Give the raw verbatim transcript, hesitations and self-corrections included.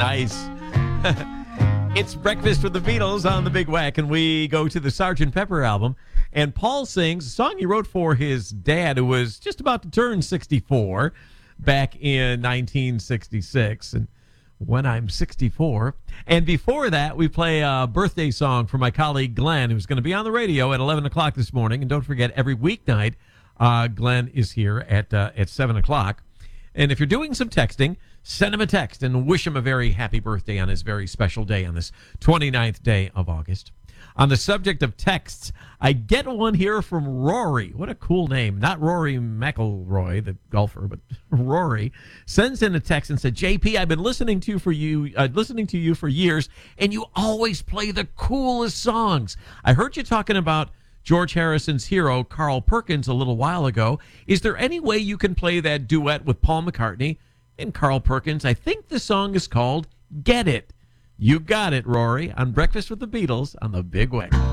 Nice. It's Breakfast with the Beatles on the Big Wack, and we go to the Sergeant Pepper album. And Paul sings a song he wrote for his dad, who was just about to turn sixty-four back in nineteen sixty-six. And when I'm sixty-four. And before that, we play a birthday song for my colleague Glenn, who's going to be on the radio at eleven o'clock this morning. And don't forget, every weeknight, uh, Glenn is here at uh, at seven o'clock. And if you're doing some texting, send him a text and wish him a very happy birthday on his very special day, on this twenty-ninth day of August. On the subject of texts, I get one here from Rory. What a cool name. Not Rory McIlroy, the golfer, but Rory sends in a text and said, J P, I've been listening to you for you, uh, listening to you for years, and you always play the coolest songs. I heard you talking about George Harrison's hero, Carl Perkins, a little while ago. Is there any way you can play that duet with Paul McCartney and Carl Perkins? I think the song is called Get It. You got it, Rory, on Breakfast with the Beatles on the Big Wack.